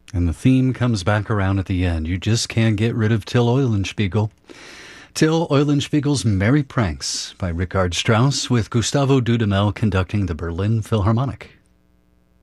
And the theme comes back around at the end. You just can't get rid of Till Eulenspiegel. Till Eulenspiegel's Merry Pranks by Richard Strauss with Gustavo Dudamel conducting the Berlin Philharmonic.